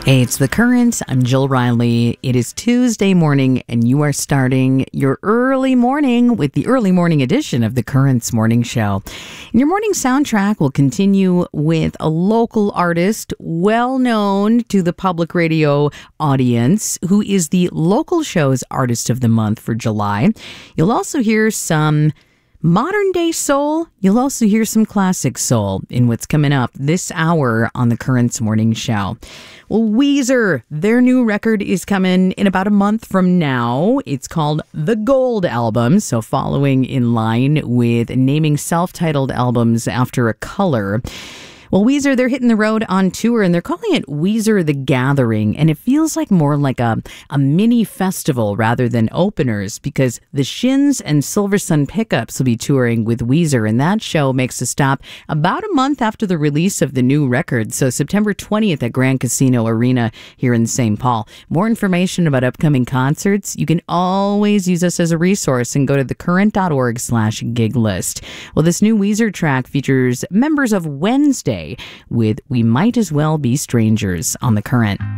Hey, it's The Current. I'm Jill Riley. It is Tuesday morning, and you are starting your early morning with the early morning edition of The Current's Morning Show. And your morning soundtrack will continue with a local artist well known to the public radio audience, who is the local show's Artist of the Month for July. You'll also hear some modern day soul. You'll also hear some classic soul in what's coming up this hour on The Current's Morning Show. Well, Weezer, their new record is coming in about a month from now. It's called The Gold Album, so following in line with naming self-titled albums after a color. Well, Weezer, they're hitting the road on tour, and they're calling it Weezer The Gathering, and it feels like more like a mini festival rather than openers, because the Shins and Silver Sun Pickups will be touring with Weezer, and that show makes a stop about a month after the release of the new record, so September 20th at Grand Casino Arena here in St. Paul. More information about upcoming concerts, you can always use us as a resource and go to thecurrent.org/gig list. Well, this new Weezer track features members of Wednesday with We Might As Well Be Strangers on The Current.